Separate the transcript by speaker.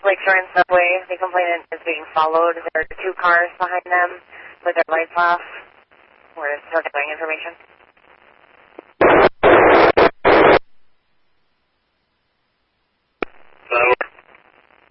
Speaker 1: Lakeshore and Subway. The complainant is being followed. There are 2 cars behind them with their lights off. We're still getting information.